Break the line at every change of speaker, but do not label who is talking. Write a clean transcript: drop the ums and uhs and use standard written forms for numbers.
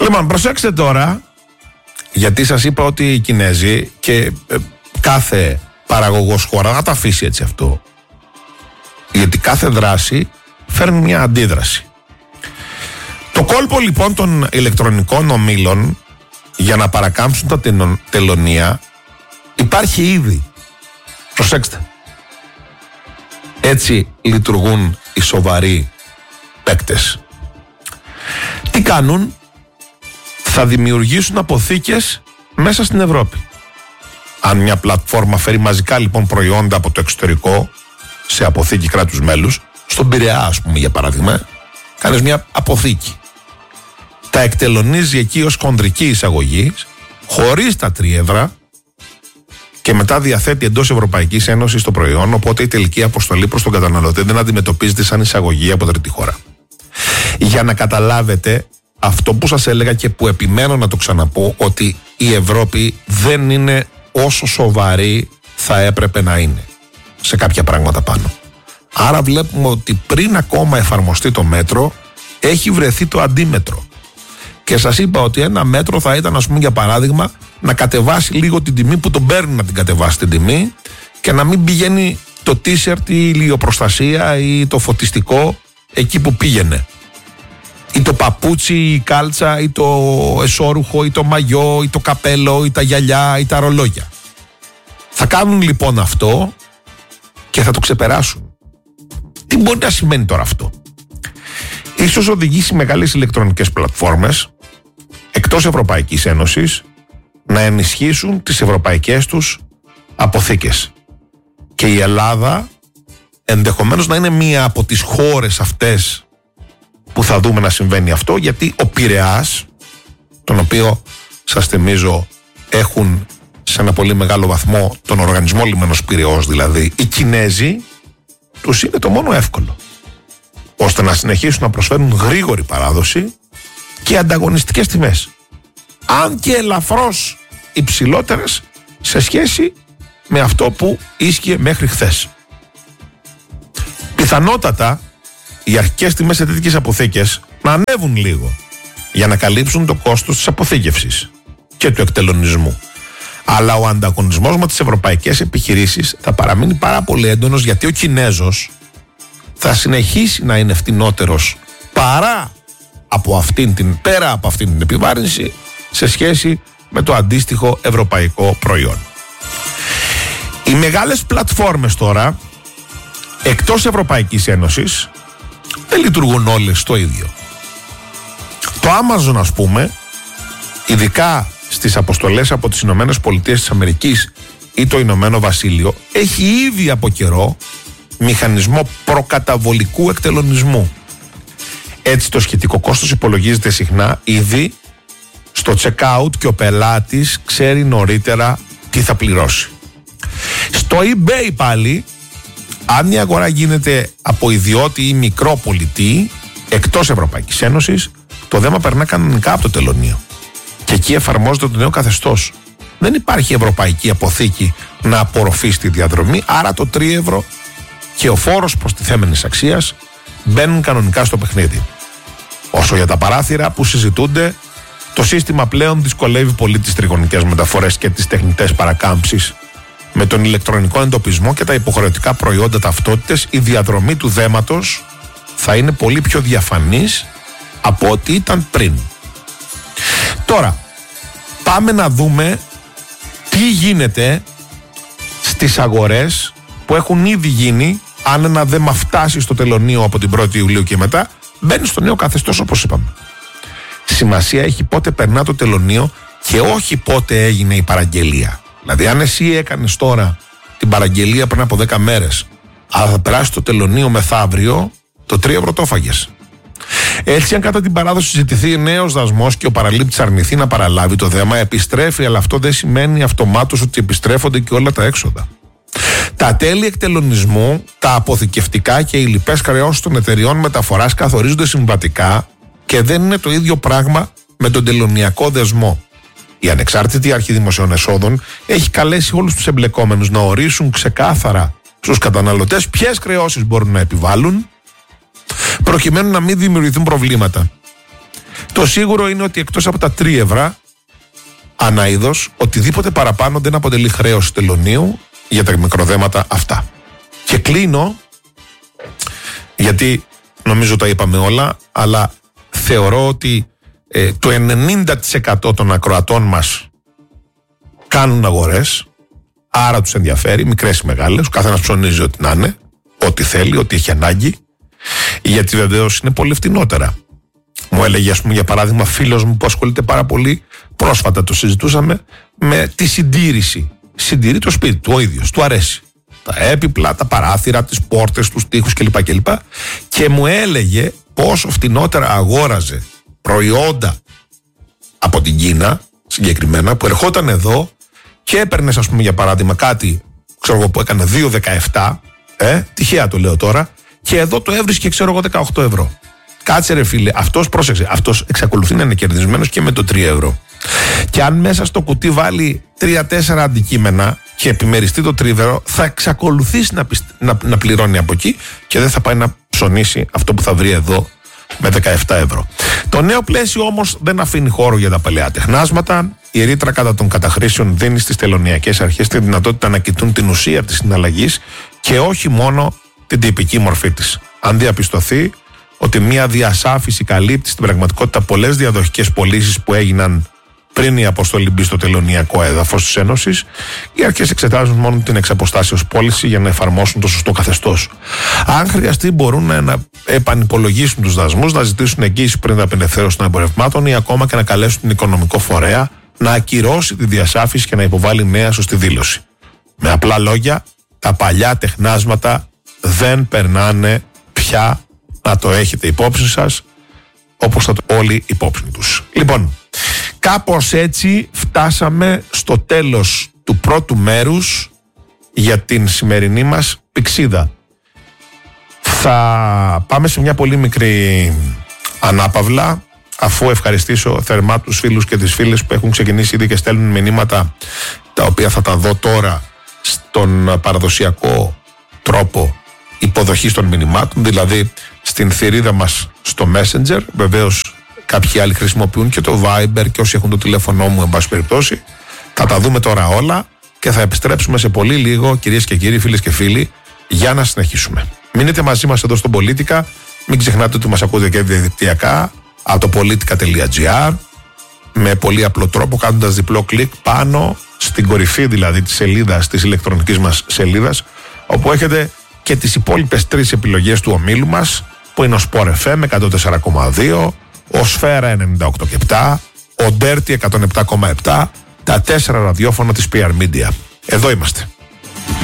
Λοιπόν, προσέξτε τώρα, γιατί σας είπα ότι οι Κινέζοι και κάθε παραγωγός χώρα θα τα αφήσει έτσι αυτό. Γιατί κάθε δράση φέρνει μια αντίδραση. Το κόλπο λοιπόν των ηλεκτρονικών ομίλων για να παρακάμψουν τα τελωνεία υπάρχει ήδη. Προσέξτε. Έτσι λειτουργούν οι σοβαροί παίκτες. Τι κάνουν? Θα δημιουργήσουν αποθήκες μέσα στην Ευρώπη. Αν μια πλατφόρμα φέρει μαζικά λοιπόν προϊόντα από το εξωτερικό σε αποθήκη κράτους μέλους, στον Πειραιά ας πούμε για παράδειγμα, κάνεις μια αποθήκη. Τα εκτελωνίζει εκεί ως χονδρική εισαγωγή, χωρίς τα 3 ευρώ, και μετά διαθέτει εντός Ευρωπαϊκής Ένωσης το προϊόν, οπότε η τελική αποστολή προς τον καταναλωτή δεν αντιμετωπίζεται σαν εισαγωγή από τρίτη χώρα. Για να καταλάβετε αυτό που σας έλεγα και που επιμένω να το ξαναπώ, ότι η Ευρώπη δεν είναι όσο σοβαρή θα έπρεπε να είναι σε κάποια πράγματα πάνω. Άρα βλέπουμε ότι πριν ακόμα εφαρμοστεί το μέτρο έχει βρεθεί το αντίμετρο. Και σας είπα ότι ένα μέτρο θα ήταν, ας πούμε, για παράδειγμα, να κατεβάσει λίγο την τιμή που τον παίρνει, να την κατεβάσει την τιμή, και να μην πηγαίνει το t-shirt ή η ηλιοπροστασία ή το φωτιστικό εκεί που πήγαινε. Ή το παπούτσι, ή η κάλτσα, ή το εσώρουχο, ή το μαγιό, ή το καπέλο, ή τα γυαλιά, ή τα ρολόγια. Θα κάνουν λοιπόν αυτό και θα το ξεπεράσουν. Τι μπορεί να σημαίνει τώρα αυτό? Ίσως οδηγήσει μεγάλες ηλεκτρονικές πλατφόρμες εκτός Ευρωπαϊκής Ένωσης να ενισχύσουν τις ευρωπαϊκές τους αποθήκες. Και η Ελλάδα ενδεχομένως να είναι μία από τις χώρες αυτές που θα δούμε να συμβαίνει αυτό, γιατί ο Πειραιάς, τον οποίο σας θυμίζω έχουν σε ένα πολύ μεγάλο βαθμό τον οργανισμό Λιμένος Πειραιώς, δηλαδή οι Κινέζοι, τους είναι το μόνο εύκολο, ώστε να συνεχίσουν να προσφέρουν γρήγορη παράδοση και ανταγωνιστικές τιμές, αν και ελαφρώς υψηλότερες σε σχέση με αυτό που ίσχυε μέχρι χθες. Πιθανότατα οι αρχικές τιμές σε τέτοιες αποθήκες να ανέβουν λίγο για να καλύψουν το κόστος της αποθήκευσης και του εκτελονισμού. Αλλά ο ανταγωνισμός με τις ευρωπαϊκές επιχειρήσεις θα παραμείνει πάρα πολύ έντονος, γιατί ο Κινέζος θα συνεχίσει να είναι φτηνότερος πέρα από αυτήν την επιβάρυνση σε σχέση με το αντίστοιχο ευρωπαϊκό προϊόν. Οι μεγάλες πλατφόρμες τώρα εκτός Ευρωπαϊκής Ένωσης δεν λειτουργούν όλες το ίδιο. Το Amazon, ας πούμε, ειδικά στις αποστολές από τις Ηνωμένες Πολιτείες της Αμερικής ή το Ηνωμένο Βασίλειο, έχει ήδη από καιρό μηχανισμό προκαταβολικού εκτελονισμού. Έτσι το σχετικό κόστος υπολογίζεται συχνά ήδη στο checkout και ο πελάτης ξέρει νωρίτερα τι θα πληρώσει. Στο eBay πάλι, αν η αγορά γίνεται από ιδιώτη ή μικρό πολιτή εκτός Ευρωπαϊκής Ένωσης, το δέμα περνά κανονικά από το τελωνείο. Και εκεί εφαρμόζεται το νέο καθεστώς. Δεν υπάρχει ευρωπαϊκή αποθήκη να απορροφήσει τη διαδρομή, άρα το 3 ευρώ και ο φόρος προστιθέμενης αξίας μπαίνουν κανονικά στο παιχνίδι. Όσο για τα παράθυρα που συζητούνται, το σύστημα πλέον δυσκολεύει πολύ τις τριγωνικές μεταφορές και τις τεχνητές παρακάμψεις. Με τον ηλεκτρονικό εντοπισμό και τα υποχρεωτικά προϊόντα ταυτότητες, η διαδρομή του δέματος θα είναι πολύ πιο διαφανής από ό,τι ήταν πριν. Τώρα, πάμε να δούμε τι γίνεται στις αγορές που έχουν ήδη γίνει. Αν ένα δέμα φτάσει στο τελωνείο από την 1η Ιουλίου και μετά, μπαίνει στο νέο καθεστώς, όπως είπαμε. Σημασία έχει πότε περνά το τελωνείο και όχι πότε έγινε η παραγγελία. Δηλαδή, αν εσύ έκανες τώρα την παραγγελία πριν από 10 μέρες, αλλά θα περάσει το τελωνείο μεθαύριο, το 3 ευρώ το έφαγες. Έτσι, αν κατά την παράδοση ζητηθεί νέος δασμός και ο παραλήπτης αρνηθεί να παραλάβει το δέμα, επιστρέφει, αλλά αυτό δεν σημαίνει αυτομάτως ότι επιστρέφονται και όλα τα έξοδα. Τα τέλη εκτελονισμού, τα αποθηκευτικά και οι λοιπές χρεώσεις των εταιριών μεταφοράς καθορίζονται συμβατικά και δεν είναι το ίδιο πράγμα με τον τελωνειακό δεσμό. Η Ανεξάρτητη Αρχή Δημοσίων Εσόδων έχει καλέσει όλους τους εμπλεκόμενους να ορίσουν ξεκάθαρα στους καταναλωτές ποιες χρεώσεις μπορούν να επιβάλλουν, προκειμένου να μην δημιουργηθούν προβλήματα. Το σίγουρο είναι ότι εκτός από τα 3 ευρώ ανά είδος, οτιδήποτε παραπάνω δεν αποτελεί χρέος τελωνίου για τα μικροδέματα αυτά. Και κλείνω, γιατί νομίζω τα είπαμε όλα, αλλά θεωρώ ότι το 90% των ακροατών μας κάνουν αγορές, άρα τους ενδιαφέρει, μικρές ή μεγάλες, ο καθένας ψωνίζει ό,τι να είναι, ό,τι θέλει, ό,τι έχει ανάγκη, γιατί βεβαίως είναι πολύ φτηνότερα. Μου έλεγε, ας πούμε, για παράδειγμα, φίλος μου που ασχολείται πάρα πολύ, πρόσφατα το συζητούσαμε, με τη συντήρηση. Συντηρεί το σπίτι του ο ίδιος, του αρέσει. Τα έπιπλα, τα παράθυρα, τις πόρτες, τους τοίχους κλπ. Και μου έλεγε πόσο φτηνότερα αγόραζε προϊόντα από την Κίνα, συγκεκριμένα, που ερχόταν εδώ και έπαιρνες, ας πούμε, για παράδειγμα, κάτι, ξέρω εγώ, που έκανε 2,17, τυχαία το λέω τώρα, και εδώ το έβρισκε, ξέρω εγώ, 18 ευρώ. Κάτσε ρε φίλε, αυτός, πρόσεξε, αυτός εξακολουθεί να είναι κερδισμένος και με το 3 ευρώ. Και αν μέσα στο κουτί βάλει 3-4 αντικείμενα και επιμεριστεί το 3 ευρώ, θα εξακολουθήσει να πληρώνει από εκεί και δεν θα πάει να ψωνίσει αυτό που θα βρει εδώ με 17 ευρώ. Το νέο πλαίσιο όμως δεν αφήνει χώρο για τα παλαιά τεχνάσματα. Η ρήτρα κατά των καταχρήσεων δίνει στις τελωνειακές αρχές τη δυνατότητα να κοιτούν την ουσία της συναλλαγής και όχι μόνο την τυπική μορφή της. Αν διαπιστωθεί ότι μια διασάφηση καλύπτει στην πραγματικότητα πολλές διαδοχικές πωλήσεις που έγιναν πριν η αποστολή μπει στο τελωνειακό έδαφος της Ένωσης, οι αρχές εξετάζουν μόνο την εξαποστάσεως πώληση για να εφαρμόσουν το σωστό καθεστώς. Αν χρειαστεί, μπορούν να επανυπολογίσουν τους δασμούς, να ζητήσουν εγγύηση πριν την απελευθέρωση των εμπορευμάτων ή ακόμα και να καλέσουν την οικονομικό φορέα να ακυρώσει τη διασάφηση και να υποβάλει νέα σωστή δήλωση. Με απλά λόγια, τα παλιά τεχνάσματα δεν περνάνε πια, να το έχετε υπόψη σας, όπως θα το όλοι υπόψη τους. Λοιπόν, κάπως έτσι φτάσαμε στο τέλος του πρώτου μέρους για την σημερινή μας πηξίδα. Θα πάμε σε μια πολύ μικρή ανάπαυλα, αφού ευχαριστήσω θερμά τους φίλους και τις φίλες που έχουν ξεκινήσει ήδη και στέλνουν μηνύματα, τα οποία θα τα δω τώρα στον παραδοσιακό τρόπο υποδοχής των μηνυμάτων, δηλαδή στην θηρίδα μας στο Messenger. Βεβαίως κάποιοι άλλοι χρησιμοποιούν και το Viber και όσοι έχουν το τηλέφωνό μου, εν πάση περιπτώσει. Θα τα δούμε τώρα όλα και θα επιστρέψουμε σε πολύ λίγο, κυρίες και κύριοι, φίλες και φίλοι, για να συνεχίσουμε. Μείνετε μαζί μας εδώ στο Πολίτικα. Μην ξεχνάτε ότι μας ακούτε και διαδικτυακά από το politica.gr, με πολύ απλό τρόπο, κάνοντας διπλό κλικ πάνω στην κορυφή δηλαδή της σελίδας, της ηλεκτρονικής μας σελίδας, όπου έχετε και τις υπόλοιπες 3 επιλογές του ομίλου μας, που είναι ο Sport FM 104,2, ο Σφαίρα 98,7, ο Dirty 107,7, τα 4 ραδιόφωνα της PR Media. Εδώ είμαστε.